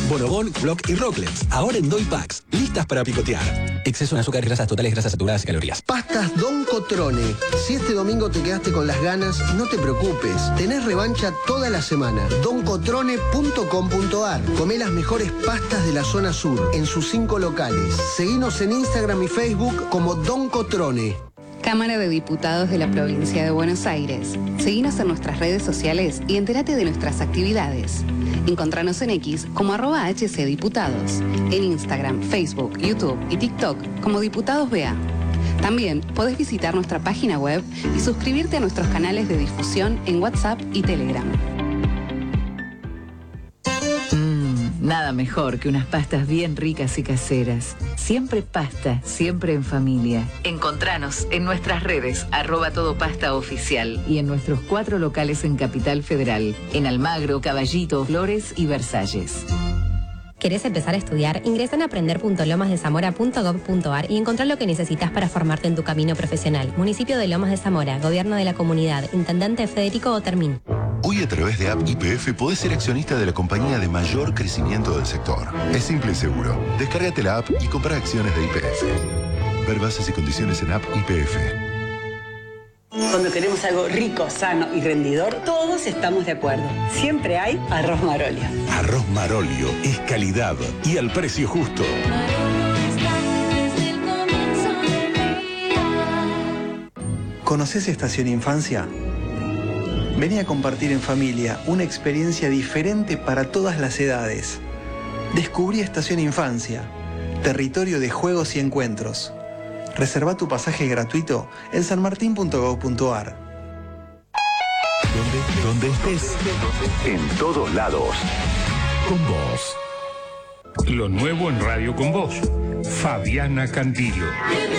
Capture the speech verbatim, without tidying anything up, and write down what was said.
Bonobón, Block y Rocklets. Ahora en Doy Packs. Listas para picotear. Exceso en azúcares, grasas totales, grasas saturadas y calorías. Pastas Don Cotrone. Si este domingo te quedaste con las ganas, no te preocupes. Tenés revancha toda la semana. don cotrone punto com punto ar. Comé las mejores pastas de la zona sur, en sus cinco locales. Seguinos en Instagram y Facebook como Don Cotrone. Cámara de Diputados de la Provincia de Buenos Aires. Seguinos en nuestras redes sociales y entérate de nuestras actividades. Encontranos en X como arroba hcdiputados. En Instagram, Facebook, YouTube y TikTok como Diputados B A. También podés visitar nuestra página web y suscribirte a nuestros canales de difusión en WhatsApp y Telegram. Nada mejor que unas pastas bien ricas y caseras. Siempre pasta, siempre en familia. Encontranos en nuestras redes, arroba todo pasta oficial, y en nuestros cuatro locales en Capital Federal, en Almagro, Caballito, Flores y Versalles. ¿Querés empezar a estudiar? Ingresa en aprender punto lomas de zamora punto gob punto ar y encontrá lo que necesitas para formarte en tu camino profesional. Municipio de Lomas de Zamora, Gobierno de la Comunidad, Intendente Federico Otermín. Hoy a través de App Y P F podés ser accionista de la compañía de mayor crecimiento del sector. Es simple y seguro. Descárgate la app y compra acciones de Y P F. Ver bases y condiciones en App Y P F. Cuando queremos algo rico, sano y rendidor, todos estamos de acuerdo. Siempre hay arroz Marolio. Arroz Marolio es calidad y al precio justo. ¿Conoces Estación Infancia? Vení a compartir en familia una experiencia diferente para todas las edades. Descubrí Estación Infancia, territorio de juegos y encuentros. Reserva tu pasaje gratuito en san martín punto gob punto ar. Donde, donde estés, en todos lados, con vos. Lo nuevo en Radio con Vos, Fabiana Candilo.